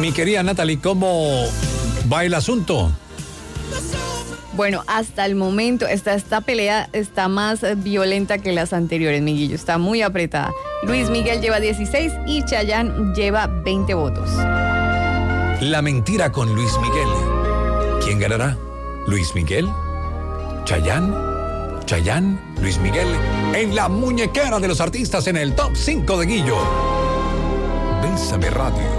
Mi querida Natalie, ¿cómo va el asunto? Bueno, hasta el momento esta pelea está más violenta que las anteriores, Miguillo. Está muy apretada. Luis Miguel lleva 16 y Chayanne lleva 20 votos. La mentira con Luis Miguel. ¿Quién ganará? ¿Luis Miguel? ¿Chayanne? ¿Chayanne? ¿Luis Miguel? En la muñequera de los artistas en el Top 5 de Guillo. Bésame Radio.